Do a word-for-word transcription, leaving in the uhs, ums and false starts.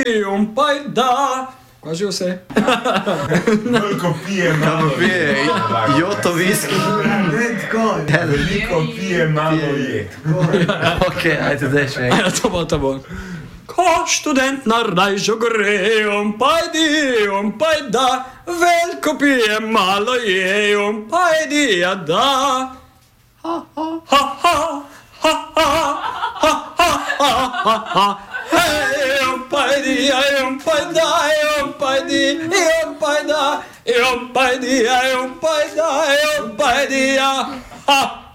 um pai da. Quase eu sei. Veliko pije, malo pije, joto viski. Veliko pije, malo je. Ok, ajde, daj še enkrat. Ja, to bo, to bo. Ko študent na rajžo gre, um pajdi, um pajda, veliko pije, malo je, um pajdi, ja da. Ha, ha, ha, ha, ha, ha, ha, ha, ha, ha. Hey, um pajdi, ay, um pajda, ay, um pajdi, um pajda, um pajdi, ay, um pajda, um pajdi, ja, ha.